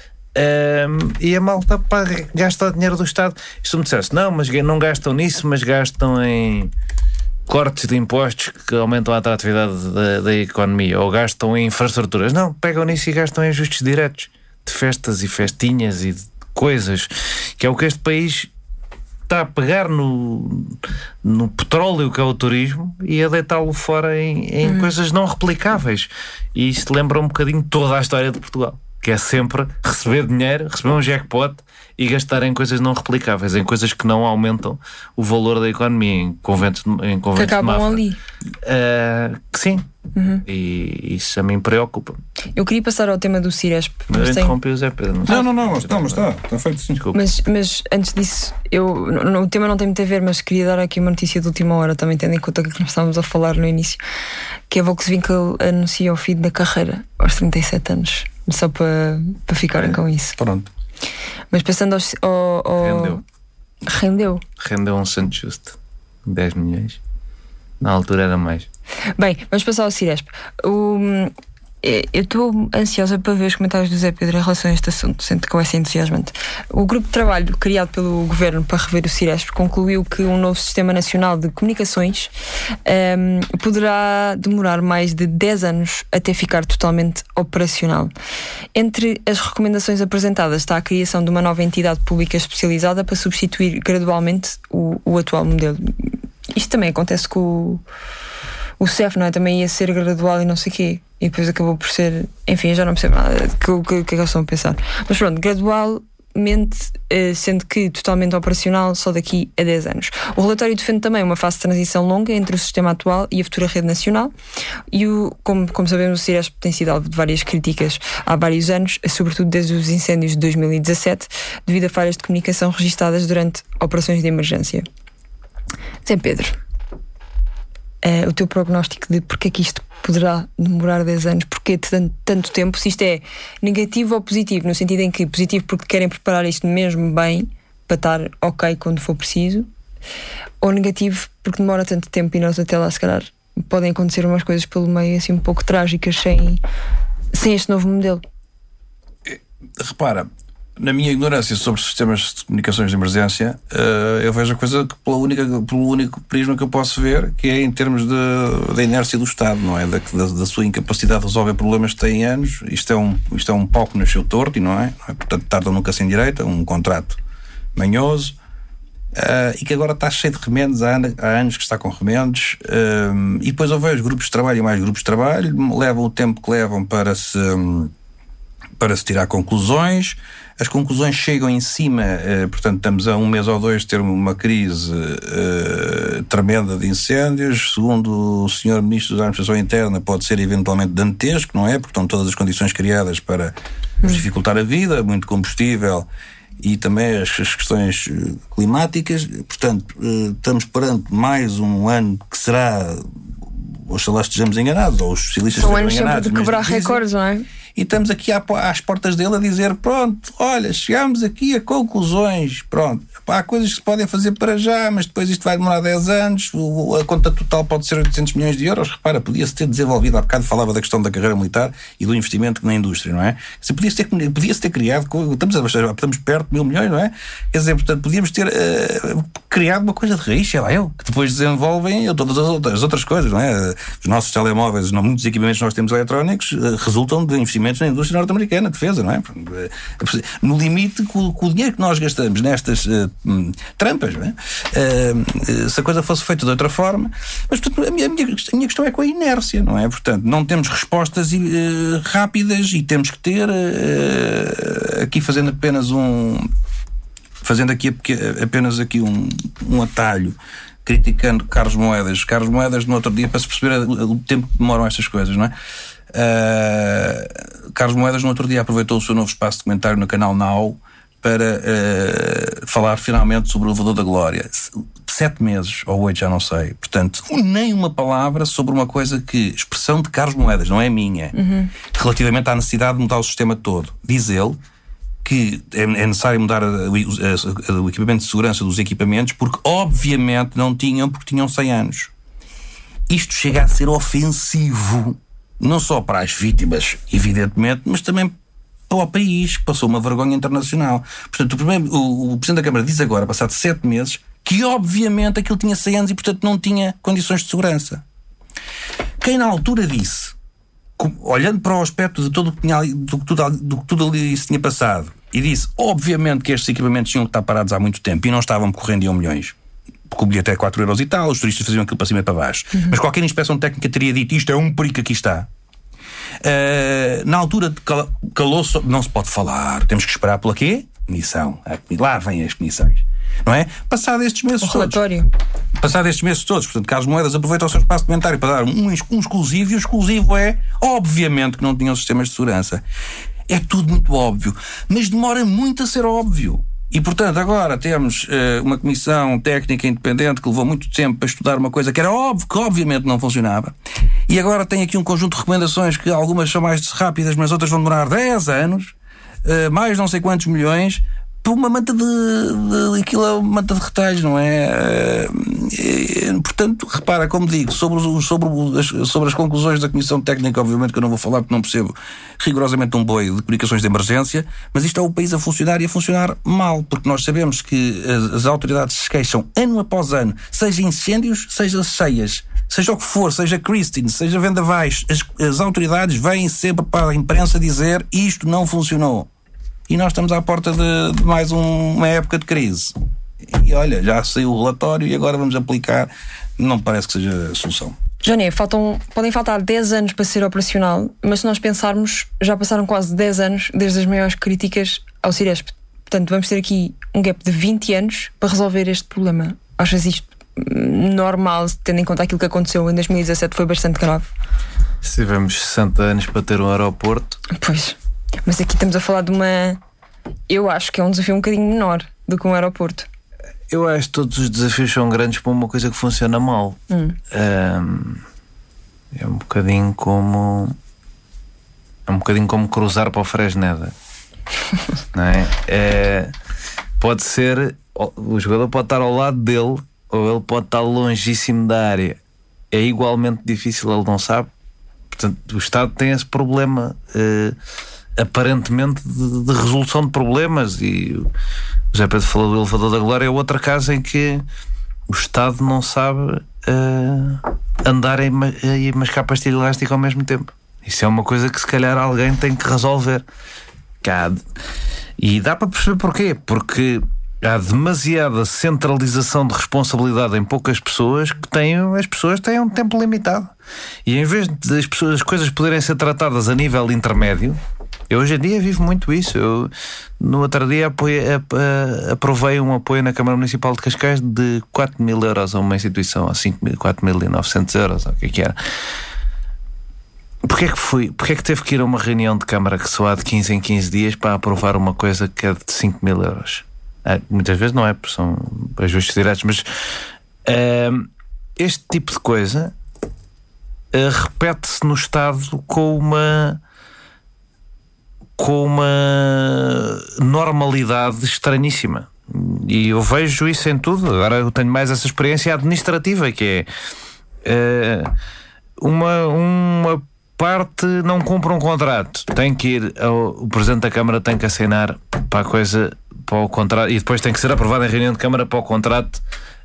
Um, e a malta pá, gasta dinheiro do Estado. E se tu me dissesse, não, mas não gastam nisso, mas gastam em cortes de impostos que aumentam a atratividade da, da economia, ou gastam em infraestruturas. Não, pegam nisso e gastam em ajustes diretos de festas e festinhas e de coisas, que é o que este país está a pegar no, no petróleo que é o turismo e a deitá-lo fora em, em hum. coisas não replicáveis. E isto lembra um bocadinho toda a história de Portugal, que é sempre receber dinheiro, receber um jackpot e gastar em coisas não replicáveis, em coisas que não aumentam o valor da economia, em conventos, em conventos que acabam de ali. Uh, que sim. Uhum. E isso a mim preocupa. Eu queria passar ao tema do Ciresp. Mas, mas tem... interrompi o Zé Pedro. Não, não, não, não, mas, não, mas está, está feito sim. Desculpa. Mas, mas antes disso, eu, no, o tema não tem muito a ver, mas queria dar aqui uma notícia de última hora, também tendo em conta que nós estávamos a falar no início, que a Volkswagen anuncia o fim da carreira aos trinta e sete anos. Só para, para ficarem é. com isso. Pronto. Mas pensando ao, ao, ao... Rendeu. Rendeu. Rendeu um Santo Justo. dez milhões. Na altura era mais. Bem, vamos passar ao Ciresp. O, eu estou ansiosa para ver os comentários do Zé Pedro em relação a este assunto. Sinto que vai ser entusiasmante. O grupo de trabalho criado pelo Governo para rever o Ciresp concluiu que um novo Sistema Nacional de Comunicações um, poderá demorar mais de dez anos até ficar totalmente operacional. Entre as recomendações apresentadas está a criação de uma nova entidade pública especializada para substituir gradualmente o, o atual modelo. Isto também acontece com o, o C E F, não é? Também ia ser gradual e não sei o quê. E depois acabou por ser... Enfim, já não percebo nada do que, que, que eles estão a pensar. Mas pronto, gradualmente, sendo que totalmente operacional só daqui a dez anos. O relatório defende também uma fase de transição longa entre o sistema atual e a futura rede nacional. E, o, como, como sabemos, o Ciresp tem sido alvo de várias críticas há vários anos, sobretudo desde os incêndios de dois mil e dezassete, devido a falhas de comunicação registadas durante operações de emergência. Zé Pedro, uh, o teu prognóstico de porque é que isto poderá demorar dez anos, porque tanto, tanto tempo, se isto é negativo ou positivo, no sentido em que positivo porque querem preparar isto mesmo bem para estar ok quando for preciso, ou negativo porque demora tanto tempo e nós até lá se calhar podem acontecer umas coisas pelo meio assim um pouco trágicas sem, sem este novo modelo. Repara, na minha ignorância sobre sistemas de comunicações de emergência, uh, eu vejo a coisa que pela única, pelo único prisma que eu posso ver, que é em termos de, da inércia do Estado, não é? Da, da, da sua incapacidade de resolver problemas que têm anos. Isto é um, isto é um pau que nasceu torto, não é? Não é? Portanto, tardam nunca sem direita, um contrato manhoso, uh, e que agora está cheio de remendos, há, há anos que está com remendos, uh, e depois houve os grupos de trabalho e mais grupos de trabalho, levam o tempo que levam para se, um, para se tirar conclusões. As conclusões chegam em cima, eh, portanto estamos a um mês ou dois de ter uma crise eh, tremenda de incêndios. Segundo o senhor Ministro da Administração Interna, pode ser eventualmente dantesco, não é? Porque estão todas as condições criadas para nos dificultar a vida, muito combustível e também as, as questões climáticas. Portanto, eh, estamos perante mais um ano que será, oxalá estejamos enganados, ou os especialistas São estejam anos enganados. sempre de quebrar recordes, não é? e estamos aqui às portas dele a dizer: pronto, olha, chegamos aqui a conclusões, pronto, há coisas que se podem fazer para já, mas depois isto vai demorar dez anos, a conta total pode ser oitocentos milhões de euros. Repara, podia-se ter desenvolvido, há bocado falava da questão da carreira militar e do investimento na indústria, não é? Podia-se ter, podia-se ter criado, estamos, a, estamos perto de mil milhões, não é? Quer dizer, portanto, podíamos ter uh, criado uma coisa de raiz, sei lá eu, que depois desenvolvem todas as outras, as outras coisas, não é? Os nossos telemóveis, não, muitos equipamentos que nós temos eletrónicos uh, resultam de investimentos na indústria norte-americana, defesa, não é? No limite, com, com o dinheiro que nós gastamos nestas uh, trampas, não é? Uh, se a coisa fosse feita de outra forma, mas portanto, a, minha, a minha questão é com a inércia, não é? Portanto, não temos respostas uh, rápidas e temos que ter, uh, aqui fazendo apenas um, fazendo aqui apenas aqui um, um atalho, criticando Carlos Moedas. Carlos Moedas, no outro dia, para se perceber o tempo que demoram estas coisas, não é? Uh, Carlos Moedas, no outro dia, aproveitou o seu novo espaço de comentário no canal Now para uh, falar finalmente sobre o elevador da glória. Sete meses, ou oito, já não sei. Portanto, nem uma palavra sobre uma coisa que, expressão de Carlos Moedas, não é minha, uhum. relativamente à necessidade de mudar o sistema todo. Diz ele que é necessário mudar o equipamento de segurança dos equipamentos porque, obviamente, não tinham, porque tinham cem anos. Isto chega a ser ofensivo, não só para as vítimas, evidentemente, mas também para o país, que passou uma vergonha internacional. Portanto, o, primeiro, o, o Presidente da Câmara diz agora, passado sete meses, que obviamente aquilo tinha cem anos e, portanto, não tinha condições de segurança. Quem na altura disse, olhando para o aspecto de todo o que, tinha, do, do, do que tudo ali se tinha passado, e disse, obviamente, que estes equipamentos tinham que estar parados há muito tempo e não estavam correndo em um milhões, porque o bilhete é quatro euros e tal, os turistas faziam aquilo para cima e para baixo. Uhum. Mas qualquer inspeção técnica teria dito, isto é um perigo que aqui está. Uh, na altura calou-se, não se pode falar, temos que esperar pela quê? Comissão. Lá vêm as comissões. Não é? Passado estes meses o todos. Relatório. Passado estes meses todos, portanto, Carlos Moedas aproveita o seu espaço de comentário para dar um, um exclusivo, e o exclusivo é, obviamente, que não tinham sistemas de segurança. É tudo muito óbvio, mas demora muito a ser óbvio. E, portanto, agora temos uh, uma comissão técnica independente que levou muito tempo para estudar uma coisa que era óbvio, que obviamente não funcionava. E agora tem aqui um conjunto de recomendações que algumas são mais rápidas, mas outras vão demorar dez anos, uh, mais não sei quantos milhões, por uma manta de, de aquilo é uma manta de retalhos, não é? Uh, portanto, repara, como digo, sobre, os, sobre, as, sobre as conclusões da Comissão Técnica, obviamente que eu não vou falar porque não percebo rigorosamente um boi de comunicações de emergência, mas isto é o país a funcionar e a funcionar mal, porque nós sabemos que as, as autoridades se queixam ano após ano, seja incêndios, seja cheias, seja o que for, seja Christine, seja vendavais, as, as autoridades vêm sempre para a imprensa dizer isto não funcionou. E nós estamos à porta de, de mais um, uma época de crise. E olha, já saiu o relatório e agora vamos aplicar. Não parece que seja a solução. Joné, faltam, podem faltar dez anos para ser operacional, mas se nós pensarmos, já passaram quase dez anos desde as maiores críticas ao Ciresp. Portanto, vamos ter aqui um gap de vinte anos para resolver este problema. Achas isto normal, tendo em conta aquilo que aconteceu em dois mil e dezassete, foi bastante grave? Se tivemos sessenta anos para ter um aeroporto... Pois... Mas aqui estamos a falar de uma... Eu acho que é um desafio um bocadinho menor do que um aeroporto. Eu acho que todos os desafios são grandes para uma coisa que funciona mal. Hum. Um, é um bocadinho como... É um bocadinho como cruzar para o Fresneda. Não é? É... Pode ser... O jogador pode estar ao lado dele ou ele pode estar longíssimo da área. É igualmente difícil, ele não sabe. Portanto, o Estado tem esse problema... Uh, aparentemente de, de resolução de problemas, e o José Pedro falou do elevador da glória, é outra casa em que o Estado não sabe uh, andar e mascar pastilha elástica ao mesmo tempo. Isso é uma coisa que se calhar alguém tem que resolver. E dá para perceber porquê, porque há demasiada centralização de responsabilidade em poucas pessoas, que têm, as pessoas têm um tempo limitado, e em vez de as, pessoas, as coisas poderem ser tratadas a nível intermédio. Eu hoje em dia vivo muito isso. Eu, no outro dia, apoio, aprovei um apoio na Câmara Municipal de Cascais de quatro mil euros a uma instituição, a quatro mil e novecentos euros, o que é que era. Porquê é que fui? Porquê é que teve que ir a uma reunião de Câmara que só há de quinze em quinze dias para aprovar uma coisa que é de cinco mil euros? Ah, muitas vezes não é, porque são ajustes diretos, mas uh, este tipo de coisa uh, repete-se no Estado com uma... com uma normalidade estranhíssima. E eu vejo isso em tudo. Agora eu tenho mais essa experiência administrativa, que é uh, uma, uma parte não cumpre um contrato, tem que ir ao, o Presidente da Câmara tem que assinar para a coisa, para o contrato, e depois tem que ser aprovado em reunião de Câmara para o contrato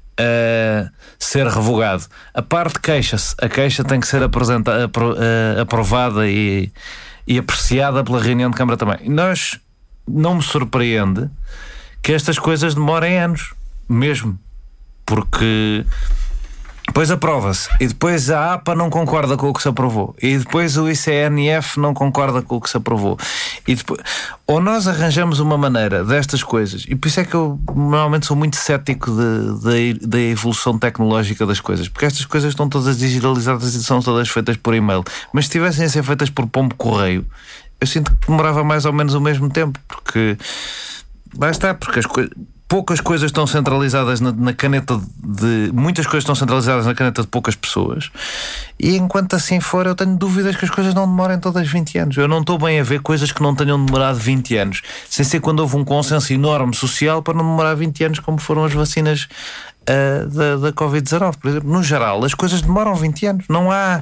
uh, ser revogado. A parte queixa-se, a queixa tem que ser apresentada, apro, uh, aprovada e, e apreciada pela reunião de Câmara também. E nós, não me surpreende que estas coisas demorem anos, mesmo, porque depois aprova-se e depois a APA não concorda com o que se aprovou e depois o I C N F não concorda com o que se aprovou e depois, ou nós arranjamos uma maneira destas coisas, e por isso é que eu normalmente sou muito cético da evolução tecnológica das coisas, porque estas coisas estão todas digitalizadas e são todas feitas por e-mail, mas se tivessem a ser feitas por pombo correio, eu sinto que demorava mais ou menos o mesmo tempo, porque lá está, porque as coisas, poucas coisas estão centralizadas na, na caneta de... Muitas coisas estão centralizadas na caneta de poucas pessoas. E enquanto assim for, eu tenho dúvidas que as coisas não demorem todas vinte anos. Eu não estou bem a ver coisas que não tenham demorado vinte anos. Sem ser quando houve um consenso enorme social para não demorar vinte anos, como foram as vacinas uh, da, da covid dezanove, por exemplo. No geral, as coisas demoram vinte anos. Não há...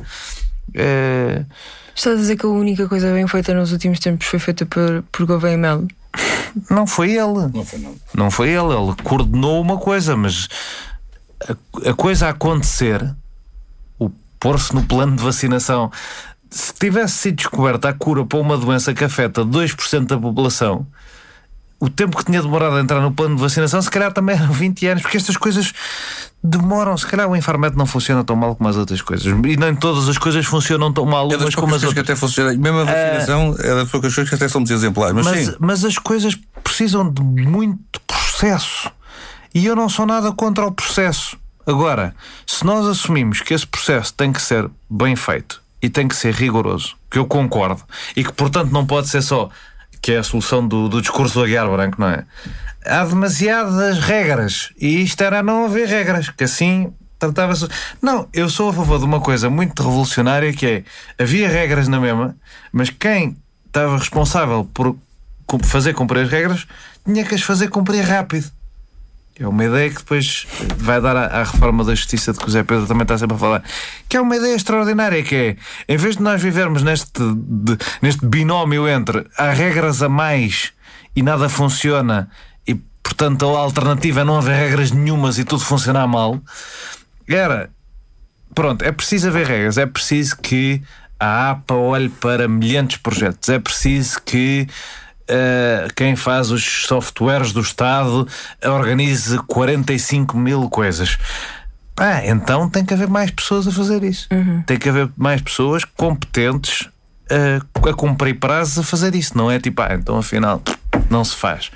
Uh... Estás a dizer que a única coisa bem feita nos últimos tempos foi feita por, por Gouveia Melo? Não foi ele. Não foi, não. Não foi ele. Ele coordenou uma coisa, mas a, a coisa a acontecer, o pôr-se no plano de vacinação, se tivesse sido descoberta a cura para uma doença que afeta dois por cento da população, o tempo que tinha demorado a entrar no plano de vacinação, se calhar também eram vinte anos, porque estas coisas demoram. Se calhar o Infarmed não funciona tão mal como as outras coisas, e nem todas as coisas funcionam tão mal é umas como as outras. Que até funciona, mesmo a vacinação é, é das poucas coisas que até são exemplares. Mas, mas, sim. mas as coisas precisam de muito processo, e eu não sou nada contra o processo. Agora, se nós assumimos que esse processo tem que ser bem feito e tem que ser rigoroso, que eu concordo, e que portanto não pode ser só, que é a solução do, do discurso do Aguiar Branco, não é? Há demasiadas regras e isto era não haver regras, que assim tratava-se. Não, eu sou a favor de uma coisa muito revolucionária, que é, havia regras na mesma, mas quem estava responsável por fazer cumprir as regras tinha que as fazer cumprir rápido. É uma ideia que depois vai dar à, à reforma da justiça, de que o Zé Pedro também está sempre a falar, que é uma ideia extraordinária, que é, em vez de nós vivermos neste, de, neste binómio entre há regras a mais e nada funciona, e portanto a alternativa é não haver regras nenhumas e tudo funcionar mal, era, pronto, é preciso haver regras, é preciso que a APA olhe para milhares de projetos, é preciso que Uh, quem faz os softwares do Estado organize quarenta e cinco mil coisas. Ah, então tem que haver mais pessoas a fazer isso. Uhum. Tem que haver mais pessoas competentes uh, a cumprir prazos a fazer isso. Não é tipo, ah, então afinal não se faz.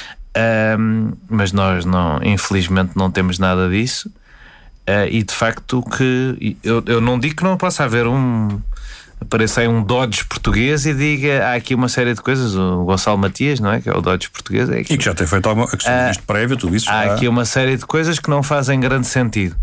Uh, mas nós não, infelizmente não temos nada disso. Uh, e de facto que eu, eu não digo que não possa haver um apareça aí um Dodge português e diga, há aqui uma série de coisas, o Gonçalo Matias, não é? Que é o Dodge português. É e que já tem feito alguma questão ah, disto prévio, tudo isso. Há já... aqui uma série de coisas que não fazem grande sentido.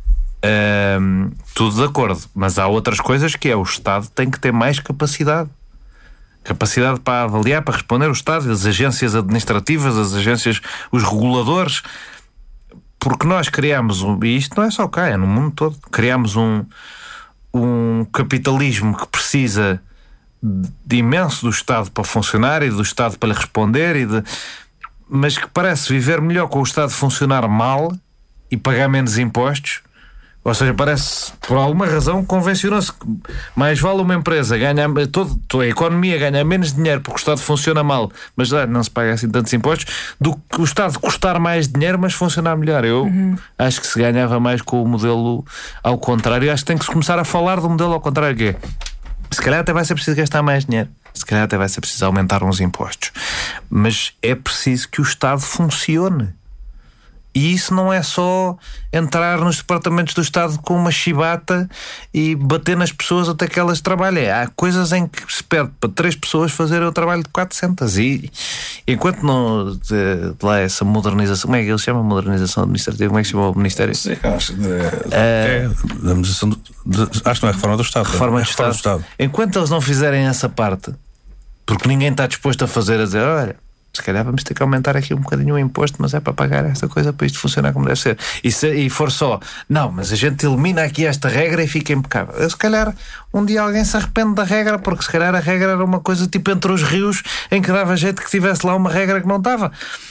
Um, tudo de acordo, mas há outras coisas que é, o Estado tem que ter mais capacidade. Capacidade para avaliar, para responder o Estado, as agências administrativas, as agências, os reguladores, porque nós criamos, um, e isto não é só cá, é no mundo todo, criamos um um capitalismo que precisa de imenso do Estado para funcionar e do Estado para lhe responder, e de... mas que parece viver melhor com o Estado funcionar mal e pagar menos impostos. Ou seja, parece, por alguma razão, convencionou-se que mais vale uma empresa ganhar, todo, toda a economia ganhar menos dinheiro porque o Estado funciona mal, mas ah, não se paga assim tantos impostos, do que o Estado custar mais dinheiro, mas funcionar melhor. Eu uhum. acho que se ganhava mais com o modelo ao contrário. Acho que tem que se começar a falar do modelo ao contrário, que é, se calhar até vai ser preciso gastar mais dinheiro, se calhar até vai ser preciso aumentar uns impostos, mas é preciso que o Estado funcione. E isso não é só entrar nos departamentos do Estado com uma chibata e bater nas pessoas até que elas trabalhem. Há coisas em que se pede para três pessoas fazerem o trabalho de quatrocentas. E enquanto não de, de lá essa modernização, como é que ele chama? Modernização administrativa? Como é que se chama o Ministério? Sim, acho, de, é, da modernização de, de, acho que não é reforma do Estado. Reforma, é do, reforma Estado. do Estado. Enquanto eles não fizerem essa parte, Porque ninguém está disposto a fazer, a dizer, olha, se calhar vamos ter que aumentar aqui um bocadinho o imposto, mas é para pagar esta coisa para isto funcionar como deve ser. E se e for só, não, mas a gente elimina aqui esta regra e fica impecável. Se calhar um dia alguém se arrepende da regra, porque se calhar a regra era uma coisa tipo entre os rios, em que dava jeito que tivesse lá uma regra que não estava.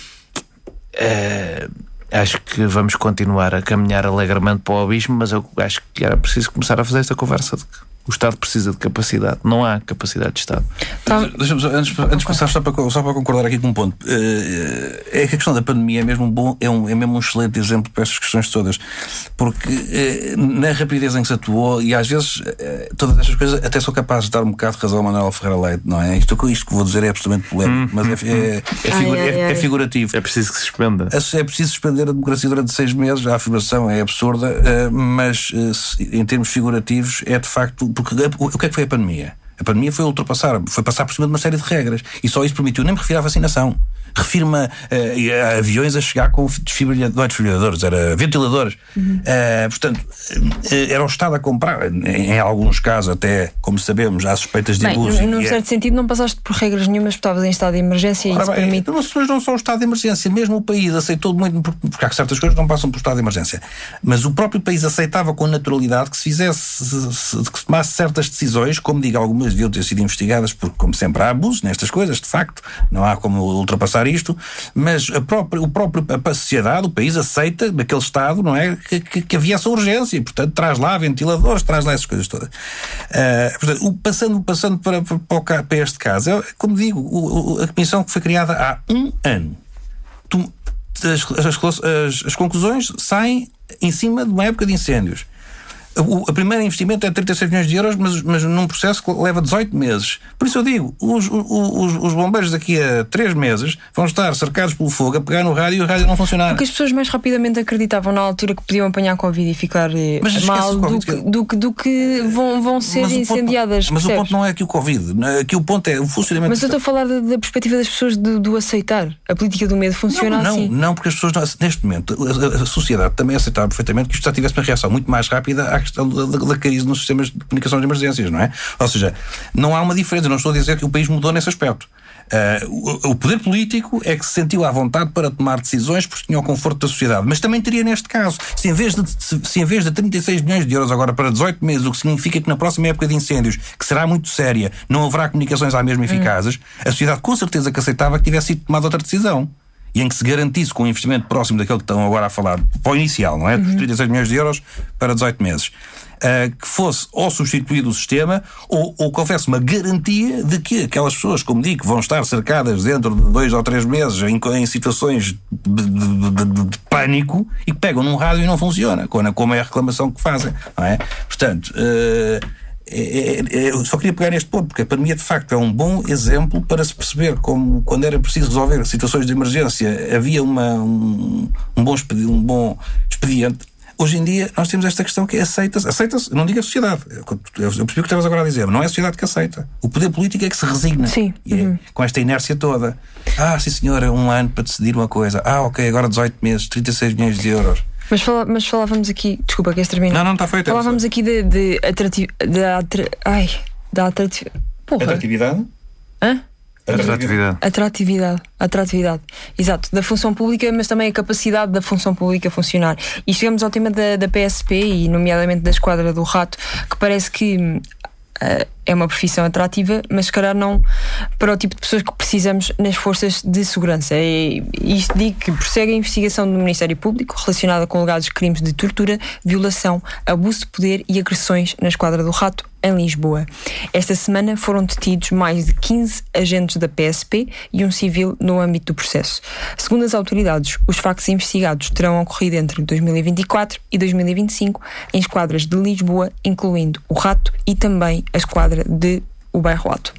É, acho que vamos continuar a caminhar alegremente para o abismo, mas eu acho que era preciso começar a fazer esta conversa de que o Estado precisa de capacidade. Não há capacidade de Estado. Tá. Deixa-me, antes, antes de passar, só para, só para concordar aqui com um ponto, é que a questão da pandemia é mesmo um bom, é, um, é mesmo um excelente exemplo para estas questões todas, porque na rapidez em que se atuou, e às vezes todas estas coisas até sou capaz de dar um bocado de razão a Manuel Ferreira Leite, não é? Isto, isto que vou dizer é absolutamente polémico, hum, mas é, é, é, figura, ai, ai, ai. É, é figurativo. É preciso que se suspenda. É preciso suspender a democracia durante seis meses. A afirmação é absurda, mas em termos figurativos é de facto. Porque o que é que foi a pandemia? A pandemia foi ultrapassar, foi passar por cima de uma série de regras. E só isso permitiu, nem me refiro à vacinação. Refiro-me a, a, a aviões a chegar com desfibriladores, não é desfibriladores, era ventiladores. Uhum. Uh, portanto, era o Estado a comprar. Em, em alguns casos, até, como sabemos, há suspeitas de bem, abuso. Num certo é... sentido, não passaste por regras nenhumas, porque estavas em estado de emergência e Ora, isso bem, permite. Mas não só o estado de emergência, mesmo o país aceitou muito, porque há certas coisas que não passam por estado de emergência. Mas o próprio país aceitava com naturalidade que se fizesse, se, se, que se tomasse certas decisões, como digo, algumas deviam ter sido investigadas, porque, como sempre, há abuso nestas coisas, de facto, não há como ultrapassar isto, mas a própria, o próprio, a sociedade, o país aceita daquele Estado, não é, que, que, que havia essa urgência, e, portanto, traz lá ventiladores, traz lá essas coisas todas. Uh, portanto, o, passando, passando para, para, para este caso, é, como digo, o, o, a comissão que foi criada há um ano, tu, as, as, as, as conclusões saem em cima de uma época de incêndios. O, o primeiro investimento é trinta e seis milhões de euros, mas, mas num processo que leva dezoito meses. Por isso eu digo, os, os, os bombeiros daqui a três meses vão estar cercados pelo fogo, a pegar no rádio e o rádio não funcionar. Porque as pessoas mais rapidamente acreditavam na altura que podiam apanhar Covid e ficar mas mal do que, do, que, do que vão, vão ser mas incendiadas. Ponto, mas o ponto não é aqui o Covid, aqui o ponto é o funcionamento. Mas eu estou a falar da, da perspectiva das pessoas do, do aceitar. A política do medo funciona não, não, assim. Não, porque as pessoas, neste momento, a, a sociedade também aceitava perfeitamente que isto já tivesse uma reação muito mais rápida à questão da, da, da crise nos sistemas de comunicação de emergências, não é? Ou seja, não há uma diferença, não estou a dizer que o país mudou nesse aspecto. Uh, o, o poder político é que se sentiu à vontade para tomar decisões porque tinha o conforto da sociedade, mas também teria neste caso, se em vez de, se, se em vez de trinta e seis milhões de euros agora para dezoito meses, o que significa que na próxima época de incêndios, que será muito séria, não haverá comunicações à mesma eficazes, hum. a sociedade com certeza que aceitava que tivesse sido tomada outra decisão. E em que se garantisse com um investimento próximo daquele que estão agora a falar, para o inicial, não é? De trinta e seis milhões de euros para dezoito meses. Uh, que fosse ou substituído o sistema ou, ou que houvesse uma garantia de que aquelas pessoas, como digo, vão estar cercadas dentro de dois ou três meses em, em situações de, de, de, de, de pânico e que pegam num rádio e não funciona, como é a reclamação que fazem, não é? Portanto, uh, É, é, eu só queria pegar neste ponto, porque a pandemia de facto é um bom exemplo para se perceber como, quando era preciso resolver situações de emergência, havia uma, um, um, bom expediente, um bom expediente. Hoje em dia nós temos esta questão que é aceita-se, aceita-se, não digo a sociedade, eu percebi o que estavas agora a dizer, não é a sociedade que aceita, o poder político é que se resigna. Sim. E é, uhum. com esta inércia toda. Ah, sim senhora, um ano para decidir uma coisa. Ah, ok, agora dezoito meses, trinta e seis milhões de euros. Mas, fala, mas falávamos aqui, desculpa, queres terminar? Não, não, está feito. Falávamos aqui de, de atratividade. De atra, ai, da atratividade. Atratividade? Hã? Atratividade. Atratividade. Atratividade. Exato. Da função pública, mas também a capacidade da função pública funcionar. E chegamos ao tema da, da P S P e, nomeadamente, da Esquadra do Rato, que parece que uh, é uma profissão atrativa, mas se calhar não para o tipo de pessoas que precisamos nas forças de segurança. E isto digo que prossegue a investigação do Ministério Público relacionada com alegados crimes de tortura, violação, abuso de poder e agressões na Esquadra do Rato, em Lisboa. Esta semana foram detidos mais de quinze agentes da P S P e um civil no âmbito do processo. Segundo as autoridades, os factos investigados terão ocorrido entre dois mil e vinte e quatro e dois mil e vinte e cinco em esquadras de Lisboa, incluindo o Rato e também a esquadra de o Bairro Alto.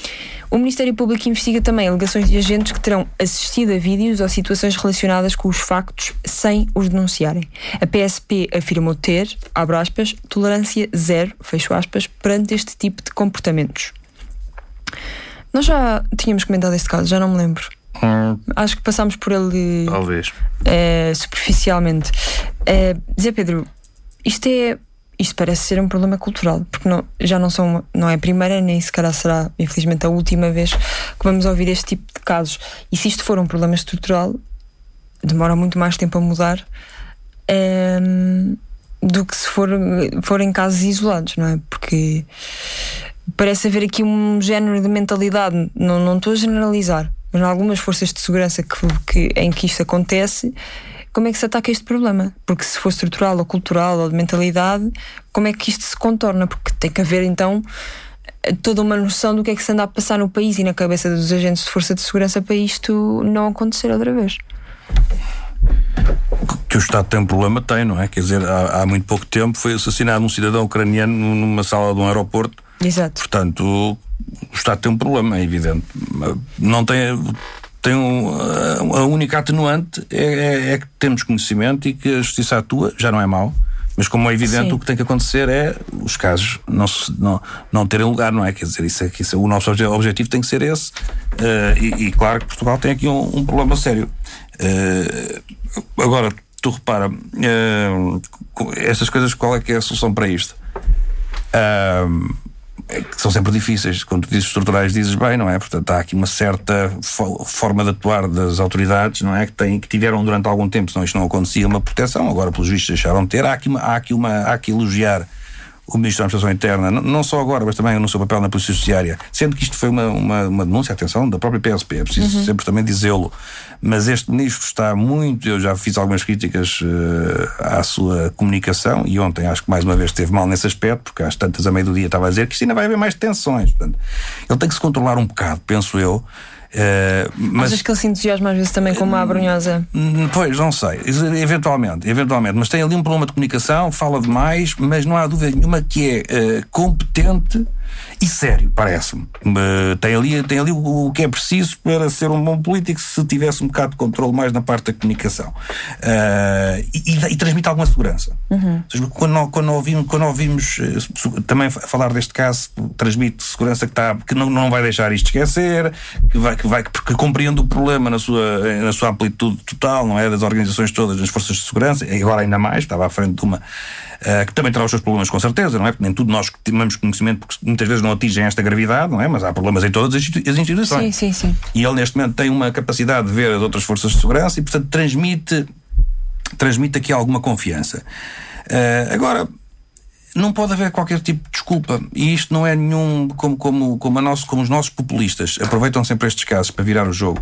O Ministério Público investiga também alegações de agentes que terão assistido a vídeos ou situações relacionadas com os factos sem os denunciarem. A P S P afirmou ter, abre aspas, tolerância zero, fecho aspas, perante este tipo de comportamentos. Nós já tínhamos comentado este caso, já não me lembro. Hum. Acho que passámos por ele talvez é, superficialmente. É, Zé Pedro, isto é, isto parece ser um problema cultural, porque não, já não, são, não é a primeira, nem se calhar será, infelizmente, a última vez que vamos ouvir este tipo de casos. E se isto for um problema estrutural, demora muito mais tempo a mudar um, do que se for, forem casos isolados, não é? Porque parece haver aqui um género de mentalidade, não, não estou a generalizar, mas em algumas forças de segurança que, que, em que isto acontece. Como é que se ataca este problema? Porque se for estrutural ou cultural ou de mentalidade, como é que isto se contorna? Porque tem que haver então toda uma noção do que é que se anda a passar no país e na cabeça dos agentes de força de segurança para isto não acontecer outra vez. Que o Estado tem um problema, tem, não é? Quer dizer, há, há muito pouco tempo foi assassinado um cidadão ucraniano numa sala de um aeroporto. Exato. Portanto, o, o Estado tem um problema, é evidente. Não tem... Tem um, a única atenuante é, é, é que temos conhecimento e que a justiça atua, já não é mau, mas como é evidente, sim, o que tem que acontecer é os casos não, se, não, não terem lugar, não é? Quer dizer, isso é, isso é, o nosso objetivo tem que ser esse, uh, e, e claro que Portugal tem aqui um, um problema sério. Uh, agora, tu repara, uh, essas coisas, qual é que é a solução para isto? Uh, É que são sempre difíceis. Quando tu dizes estruturais, dizes bem, não é? Portanto, há aqui uma certa fo- forma de atuar das autoridades, não é? Que, têm, que tiveram durante algum tempo, senão isto não acontecia, uma proteção, agora pelos vistos deixaram de ter. Há aqui, uma, há aqui, uma, há aqui elogiar o Ministro da Administração Interna, não, não só agora, mas também no seu papel na Polícia Judiciária, sendo que isto foi uma, uma, uma denúncia, atenção, da própria P S P, é preciso uhum. sempre também dizê-lo, mas este Ministro está muito, eu já fiz algumas críticas uh, à sua comunicação, e ontem acho que mais uma vez esteve mal nesse aspecto, porque às tantas a meio do dia estava a dizer que isto ainda vai haver mais tensões. Portanto, ele tem que se controlar um bocado, penso eu. Uh, mas achas que ele se entusiasma às vezes também com uma abrunhosa? Pois, não sei, eventualmente, eventualmente, mas tem ali um problema de comunicação, fala demais, mas não há dúvida nenhuma que é uh, competente e sério, parece-me. Uh, tem ali, tem ali o, o que é preciso para ser um bom político, se tivesse um bocado de controle mais na parte da comunicação, uh, e, e, e transmite alguma segurança. Uhum. Ou seja, quando, quando ouvimos, quando ouvimos uh, também falar deste caso, transmite segurança que, está, que não, não vai deixar isto esquecer, que vai, que vai, porque compreende o problema na sua, na sua amplitude total, não é? Das organizações todas, das forças de segurança, e agora ainda mais, estava à frente de uma uh, que também terá os seus problemas, com certeza, não é? Porque nem tudo nós temos conhecimento, porque muitas vezes não atingem esta gravidade, não é? Mas há problemas em todas as instituições. Sim, sim, sim. E ele neste momento tem uma capacidade de ver as outras forças de segurança e, portanto, transmite, transmite aqui alguma confiança. Uh, agora, não pode haver qualquer tipo de desculpa, e isto não é nenhum, como, como, como, a nosso, como os nossos populistas aproveitam sempre estes casos para virar o jogo.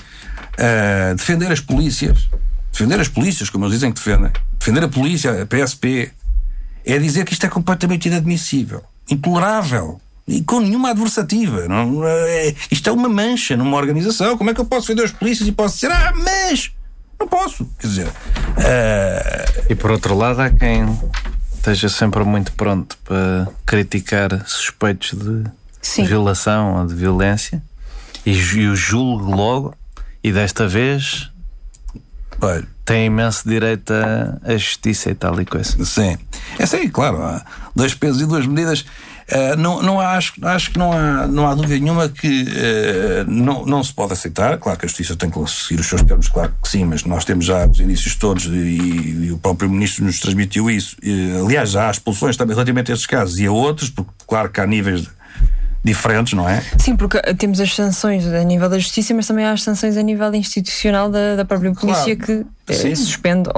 Uh, defender as polícias, defender as polícias, como eles dizem que defendem, defender a polícia, a P S P, é dizer que isto é completamente inadmissível, intolerável, e com nenhuma adversativa. Não, é, isto é uma mancha numa organização. Como é que eu posso defender as polícias e posso dizer, ah, mas não posso? Quer dizer, uh... e por outro lado, há quem esteja sempre muito pronto para criticar suspeitos de Sim. violação ou de violência e, e o julgue logo, e desta vez Olha, tem imenso direito à justiça e tal e coisa. Sim, é sim, claro, há dois pesos e duas medidas. Uh, não, não há, acho, acho que não há, não há dúvida nenhuma que uh, não, não se pode aceitar. Claro que a justiça tem que seguir os seus termos, claro que sim, mas nós temos já os indícios todos, e, e o próprio Ministro nos transmitiu isso. E, aliás, já há expulsões também relativamente a estes casos e a outros, porque claro que há níveis de, diferentes, não é? Sim, porque temos as sanções a nível da justiça, mas também há as sanções a nível institucional da, da própria polícia, claro, que eh, suspende